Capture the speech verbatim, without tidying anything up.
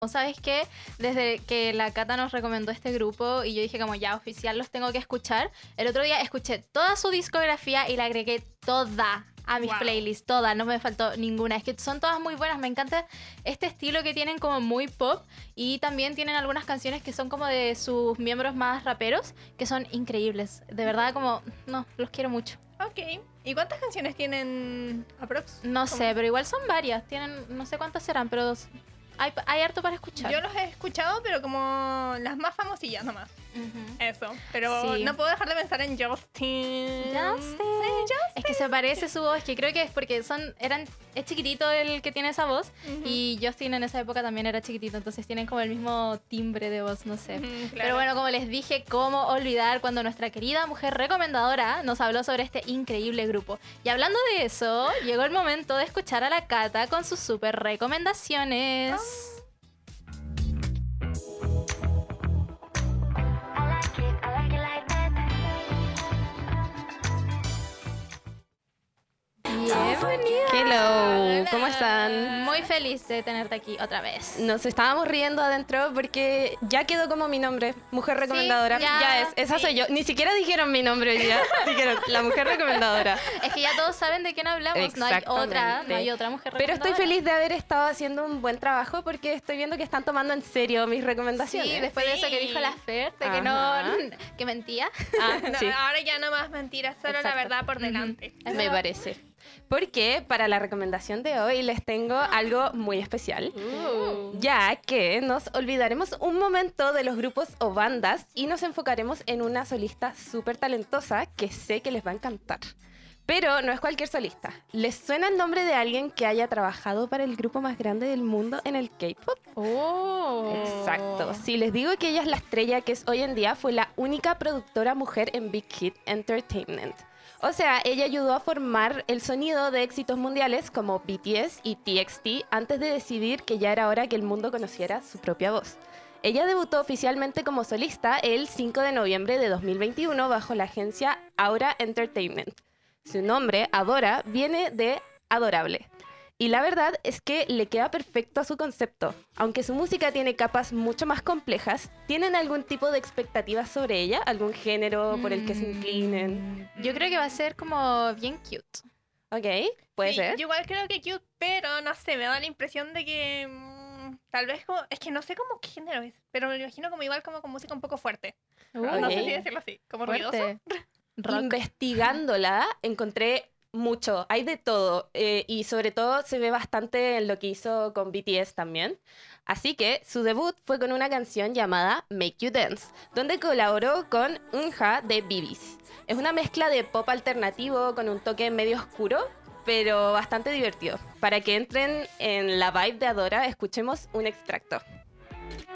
¿Sabes qué? Desde que la Cata nos recomendó este grupo y yo dije como ya oficial los tengo que escuchar, el otro día escuché toda su discografía y la agregué toda a mis Wow. playlists, toda, no me faltó ninguna. Es que son todas muy buenas, me encanta este estilo que tienen como muy pop y también tienen algunas canciones que son como de sus miembros más raperos que son increíbles. De verdad como, no, los quiero mucho. Ok. ¿Y cuántas canciones tienen aprox? No ¿Cómo? sé, pero igual son varias, tienen, no sé cuántas serán, pero hay, hay harto para escuchar. Yo los he escuchado, pero como las más famosillas nomás. Ujú. Eso. Pero Sí. no puedo dejar de pensar en Justin. Justin. Sí, Justin. Es que se parece su voz, que creo que es porque son eran es chiquitito el que tiene esa voz Ujú. y Justin en esa época también era chiquitito, entonces tienen como el mismo timbre de voz, no sé. Ujú, claro. Pero bueno, como les dije, cómo olvidar cuando nuestra querida mujer recomendadora nos habló sobre este increíble grupo. Y hablando de eso, llegó el momento de escuchar a la Cata con sus super recomendaciones. Bienvenida. Hello, ¿cómo están? Muy feliz de tenerte aquí otra vez. Nos estábamos riendo adentro porque ya quedó como mi nombre, mujer recomendadora. ya, ya es, esa sí. soy yo. Ni siquiera dijeron mi nombre hoy día. Dijeron la mujer recomendadora. Es que ya todos saben de quién hablamos, no hay otra, no hay otra mujer Pero estoy recomendadora. feliz de haber estado haciendo un buen trabajo porque estoy viendo que están tomando en serio mis recomendaciones. Sí, después de eso que Sí. dijo la Fer, de que Ajá. no, que mentía. Ah, No, sí. Ahora ya no más mentiras, solo Exacto. la verdad por Ujú. delante. Es Me verdad. parece. Porque para la recomendación de hoy les tengo algo muy especial. Uh. Ya que nos olvidaremos un momento de los grupos o bandas y nos enfocaremos en una solista súper talentosa que sé que les va a encantar. Pero no es cualquier solista. ¿Les suena el nombre de alguien que haya trabajado para el grupo más grande del mundo en el K-pop? Oh. Exacto. Si les digo que ella es la estrella que es hoy en día, fue la única productora mujer en Big Hit Entertainment. O sea, ella ayudó a formar el sonido de éxitos mundiales como B T S y T X T antes de decidir que ya era hora que el mundo conociera su propia voz. Ella debutó oficialmente como solista el cinco de noviembre de dos mil veintiuno bajo la agencia Aura Entertainment. Su nombre, Adora, viene de adorable. Y la verdad es que le queda perfecto a su concepto. Aunque su música tiene capas mucho más complejas, ¿tienen algún tipo de expectativas sobre ella? ¿Algún género por el que se inclinen? Mm, Yo creo que va a ser como bien cute. Ok, puede Sí, ser. Yo igual creo que cute, pero no sé, me da la impresión de que mm, tal vez como, es que no sé cómo qué género es, pero me lo imagino como igual como con música un poco fuerte. No sé Ok. si decirlo así, como Fuerte. ruidoso. Rock. Investigándola, encontré mucho, hay de todo, eh, y sobre todo se ve bastante en lo que hizo con B T S también. Así que su debut fue con una canción llamada Make You Dance, donde colaboró con Unha de B B S. Es una mezcla de pop alternativo con un toque medio oscuro, pero bastante divertido. Para que entren en la vibe de Adora, escuchemos un extracto.